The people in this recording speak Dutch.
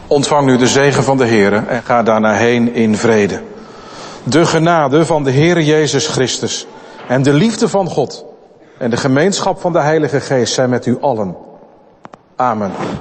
Ontvang nu de zegen van de Heere en ga daarna heen in vrede. De genade van de Heere Jezus Christus en de liefde van God en de gemeenschap van de Heilige Geest zijn met u allen. Amen.